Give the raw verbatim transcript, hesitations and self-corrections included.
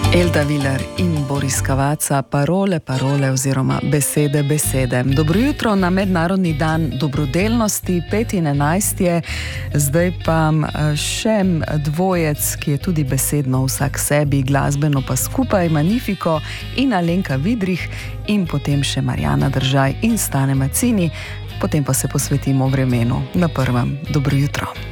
Elda Viler in Boris Cavazza, parole, parole oziroma besede, besede. Dobro jutro na Mednarodni dan dobrodelnosti, pet in enajst je, zdaj pa še dvojec, ki je tudi besedno vsak sebi, glasbeno pa skupaj, Magnifico in Alenka Vidrih in potem še Marjana Držaj in Stane Macini, potem pa se posvetimo vremenu na prvem. Dobro jutro.